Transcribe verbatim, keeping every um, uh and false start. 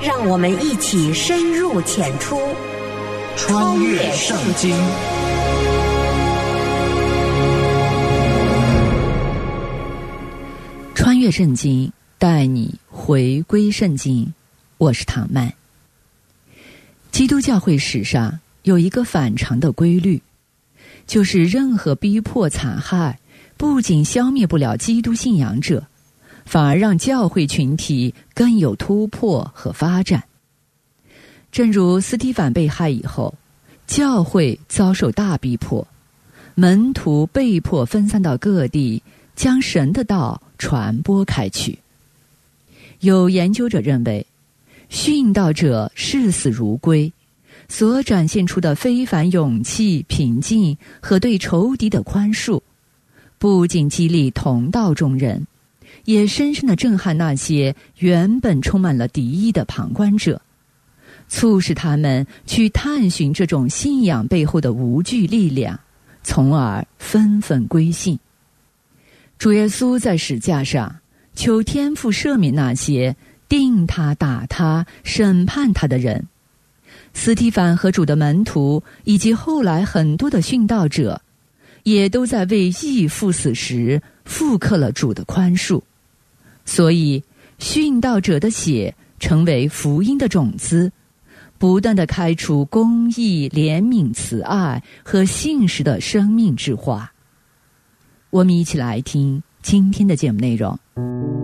让我们一起深入浅出， 穿越圣经。 穿越圣经，带你回归圣经。我是唐曼。基督教会史上有一个反常的规律，就是任何逼迫残害不仅消灭不了基督信仰者，反而让教会群体更有突破和发展。正如斯提反被害以后，教会遭受大逼迫，门徒被迫分散到各地，将神的道传播开去。有研究者认为，殉道者视死如归，所展现出的非凡勇气、平静和对仇敌的宽恕，不仅激励同道中人，也深深地震撼那些原本充满了敌意的旁观者，促使他们去探寻这种信仰背后的无惧力量，从而纷纷归信。主耶稣在十架上求天父赦免那些定他、打他、审判他的人。斯提反和主的门徒以及后来很多的殉道者，也都在为义赴死时复刻了主的宽恕。所以殉道者的血成为福音的种子，不断地开出公义、怜悯、慈爱和信实的生命之花。我们一起来听今天的节目内容。